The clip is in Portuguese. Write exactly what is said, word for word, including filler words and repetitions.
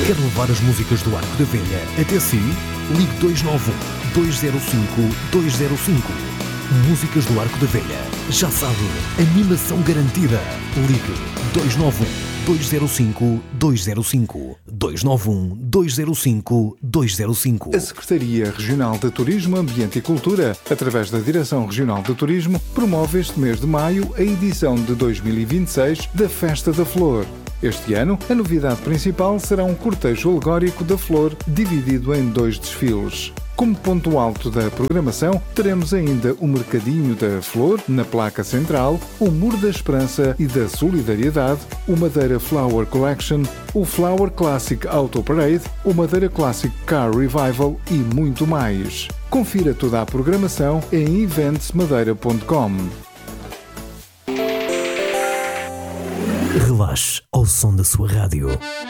Quer levar as músicas do Arco da Velha até si? Ligue dois nove um, dois zero cinco, dois zero cinco. Músicas do Arco da Velha. Já sabe, animação garantida. Ligue dois nove um, dois zero cinco, dois zero cinco. dois nove um, dois zero cinco, dois zero cinco. A Secretaria Regional de Turismo, Ambiente e Cultura, através da Direção Regional de Turismo, promove este mês de maio a edição de dois mil e vinte e seis da Festa da Flor. Este ano, a novidade principal será um cortejo alegórico da flor, dividido em dois desfiles. Como ponto alto da programação, teremos ainda o Mercadinho da Flor, na placa central, o Muro da Esperança e da Solidariedade, o Madeira Flower Collection, o Flower Classic Auto Parade, o Madeira Classic Car Revival e muito mais. Confira toda a programação em events madeira ponto com. Relaxe ao som da sua rádio.